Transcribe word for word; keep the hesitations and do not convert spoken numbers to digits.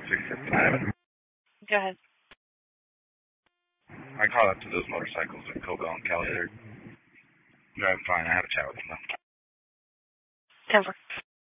six seven. Go ahead. I caught up to those motorcycles in Cobell and California. Drive fine. I have a chat with them. ten four.